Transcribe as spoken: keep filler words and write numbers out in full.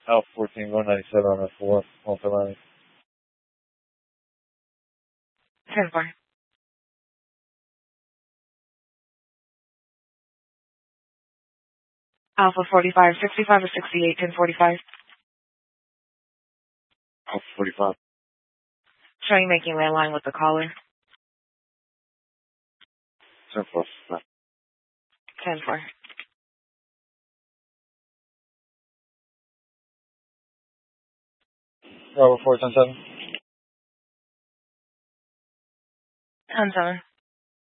Alpha fourteen, one ninety-seven on the four, multi-line. ten four. Alpha forty-five, sixty-five or sixty-eight, ten forty-five. Alpha forty-five. Showing making landline with the caller. ten four. ten four. Bravo four, ten seven. ten seven.